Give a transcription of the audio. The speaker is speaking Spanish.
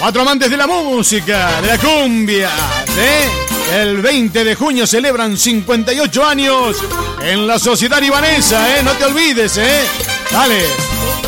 Cuatro amantes de la música, de la cumbia, ¿sí? El 20 de junio celebran 58 años en la Sociedad Ibanesa, ¿eh? No te olvides, ¿eh? Dale.